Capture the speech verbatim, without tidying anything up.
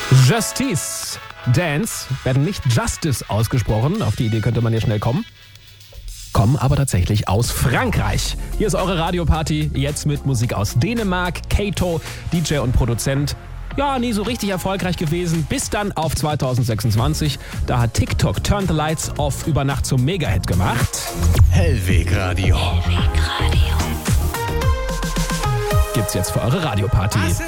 Justice Dance werden nicht Justice ausgesprochen. Auf die Idee könnte man ja schnell kommen. Kommen aber tatsächlich aus Frankreich. Hier ist eure Radioparty, jetzt mit Musik aus Dänemark. Kato, D J und Produzent. Ja, nie so richtig erfolgreich gewesen, bis dann auf zwanzig sechsundzwanzig. Da hat TikTok Turn the Lights Off über Nacht zum Mega-Hit gemacht. Hellweg Radio. Hellweg Radio. Gibt's jetzt für eure Radioparty.